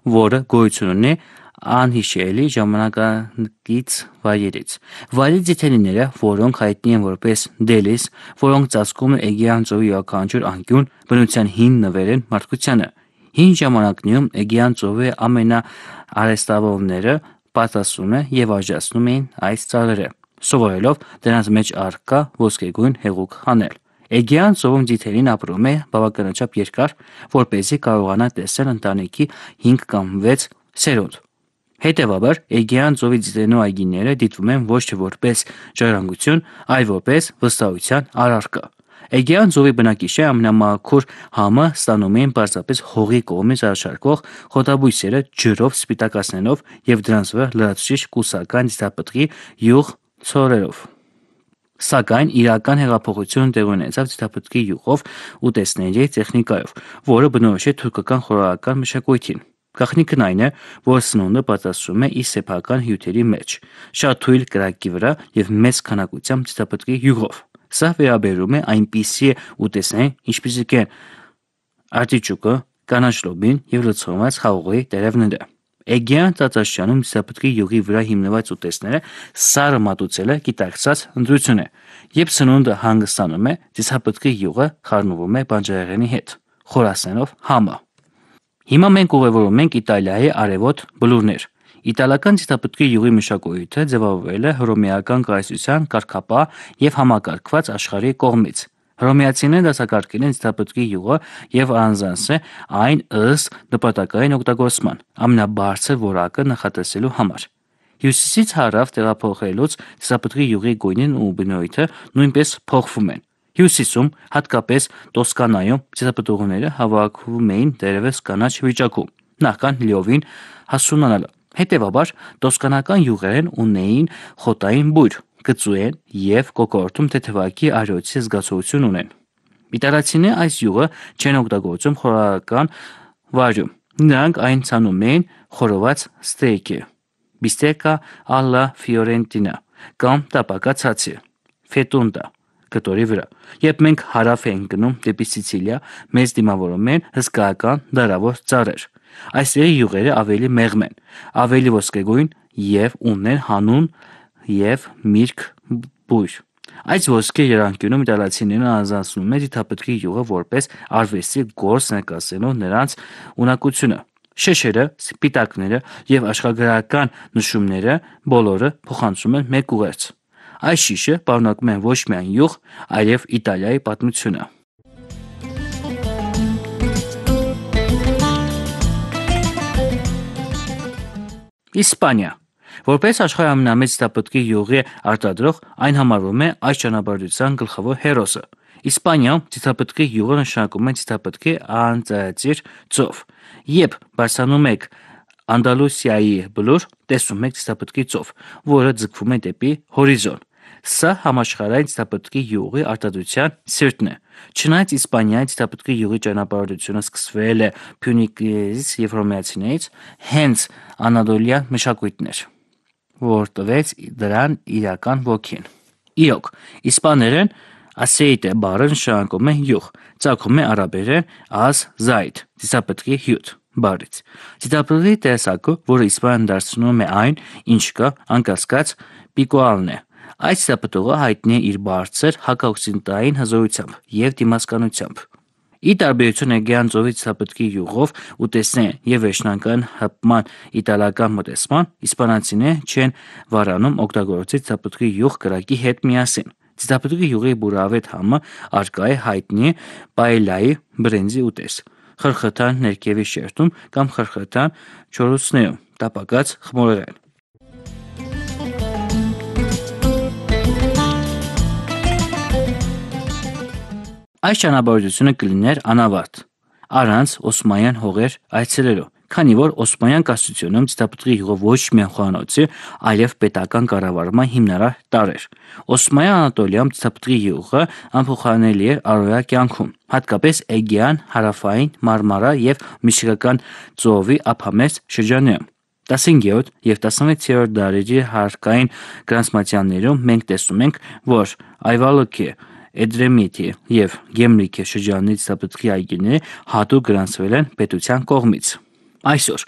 որը գոյություն ունի անհիշելի ժամանակակից վայրերից։ Վայրի ձիթենիները, որոնք հայտնի են որպես դելիս, որոնք ծածկում են Էգեյան ծովի յուրաքանչյուր անկյուն, բնության հին նվեր են մարդկությանը։ Հին ժամանակներում Էգեյան ծովի ամենաարհեստավորները պատրաստում և արժացնում էին այս ծառերը, սովորելով դրանց մեջ առկա ոսկեգույն հեղուկ հանել։ Էգեյան ծովում ձիթենին ապրում է բավականաչափ երկար, որպեսզի կարողանա տեսնել ընտանիքի 5 կամ 6 սերունդ։ Հետևաբար, Էգեյան ծովի ձիթենու այգիները դիտվում են ոչ թե որպես ժառանգություն, այլ որպես վստահության առարկա։ Էգեյան ծովի բնակիչները ամենամաքուր համը ստանում էին պարզապես հողի կողմից առաջարկվող խոտաբույսերը ջրով սպիտակացնելով և դրանց վրա լրացուցիչ կուսական ձիթապտղի յուղ ցորելով։ Սակայն իրական հեղափոխությունը տեղի ունեցավ ձիթապտղի յուղով ուտեստների տեխնիկայով, որը բնորոշ է թուրքական խորհրդական մշակույթին։ Գաղտնիքն այն է, որ սնունդը պատրաստվում է ի սեփական հյութերի մեջ, շատ թույլ կրակկի վրա և մեծ քանակությամբ ձիթապտղի յուղով։ Սա վերաբերում է այնպիսի ուտեստներին, ինչպիսիք են արտիճոկը, կանաչ լոբին և լցոնված խաղողի տերևները։ Էգեյան տարածաշրջանում ձիթապտղի յուղի վրա հիմնված ուտեստները սառը մատուցելը գիտակցված ընտրություն է։ Երբ սնունդը հանգստանում է, ձիթապտղի յուղը խառնվում է բանջարեղենի հետ, խորացնելով համը։ Հիմա մենք ուղևորվում ենք Իտալիայի արևոտ բլուրներ։ Իտալական ձիթապտղի յուղի մշակույթը ձևավորվել է հռոմեական կայսրության կարգապահ և համակարգված աշխարհի կողմից։ Հռոմեացիները դասակարգել են ձիթապտղի յուղը և առանձնացրել այն ըստ նպատակային օգտագործման ամենաբարձր որակը նախատեսելու համար։ Հյուսիսից հարավ տեղափոխվելուց ձիթապտղի յուղի գույնն ու բնույթը նույնպես փոխվում են։ Հյուսիսում, հատկապես Տոսկանայում, ձիթապտուղները հավաքվում էին դեռևս կանաչ վիճակում, նախքան լիովին հասունանալը։ Հետևաբար, տոսկանական յուղերն ունեին խոտային բույր, կծու են և կոկորդում թեթևակի արյոցի զգացողություն ունեն։ Իտալացիները այս յուղը չեն օգտագործում խորհրդական վայրում։ Նրանք այն ցանում էին խորոված ստեյքի (bistecca alla fiorentina) կամ տապակած հացի (fettuta) կտորի վրա։ Երբ մենք հարավ ենք գնում դեպի Սիցիլիա, մեզ դիմավորում են հսկայական դարավոր ծառեր։ Այստեղի յուղերը ավելի մեղմ են, ավելի ոսկեգույն և ունեն հանուն և միրգ բույր։ Այս ոսկե եռանկյունում իտալացիներն առանձնացնում են ձիթապտղի յուղը որպես արվեստի գործ ներկայացնելով նրանց ունակությունը։ Շեշերը, սպիտակները և աշխարհագրական նշումները բոլորը փոխանցում են մեկ ուղերձ։ Այս շիշը պարունակում է ոչ միայն յուղ, այլև Իտալիայի պատմությունը։ Իսպանիա։ Որպես աշխարհի ամենամեծ ձիթապտղի յուղի արտադրող, այն համարվում է այս ճանապարհորդության գլխավոր հերոսը։ Իսպանիայում ձիթապտղի յուղը նշանակում է ձիթապտղի անծայրածիր ծով։ Երբ բարձրանում եք Անդալուսիայի բլուր, տեսնում եք ձիթապտղի ծով, որը ձգվում է դեպի հորիզոն։ Սա համաշխարհային ձիթապտղի յուղի արտադրության սիրտն է։ Չնայած Իսպանիայի ձիթապտղի յուղի ճանապարհորդությունը սկսվել է փյունիկիներից և հռոմեացիներից, հենց անատոլիյան մշակույթն էր, որ տվեց դրան իրական ոգին։ Իրոք, իսպաներեն ասեիտե բառը նշանակում է յուղ, ծագում է արաբերեն az-zayt ձիթապտղի հյութ բառից։ Ձիթապտղի տեսակը, որը Իսպանիան դարձնում է այն, ինչ կա, անկասկած, պիկուալն է։ Այս ձիթապտուղը հայտնի է իր բարձր հակաօկսիդանտային հզորությամբ և դիմացկունությամբ։ Ի տարբերություն Էգեյան ծովի ձիթապտղի յուղով ուտեստների և վերջնական հպման իտալական մոտեցման, իսպանացիները չեն վարանում օգտագործել ձիթապտղի յուղ կրակի հետ միասին։ Ձիթապտղի յուղի բուրավետ համը առկա է հայտնի պաելլայի բրինձի ուտեստ, խրխրթան ներքևի շերտում կամ խրխրթան չորիցոներում տապակած խմորեղեն։ Այս ճանապարհորդությունը կլիներ անավարտ առանց օսմանյան հողեր այցելելու, քանի որ Օսմանյան կայսրությունում ձիթապտղի յուղը ոչ միայն խոհանոցի, այլև պետական կառավարման հիմնարար տարր էր։ Օսմանյան Անատոլիայում ձիթապտղի յուղը անփոխարինելի էր առօրյա կյանքում, հատկապես Էգեյան, Հարավային, Մարմարա և Միստիկական ծովի ափամերձ շրջաններում։ 15-րդ և 16-րդ դարերի հարկային գրանցմատյաններում մենք տեսնում ենք, որ Այվալոկի, Էդրեմիտի և Գեմրիքի շրջանների ձիթապտղի այգիները հատուկ գրանցվել են պետության կողմից։ Այսօր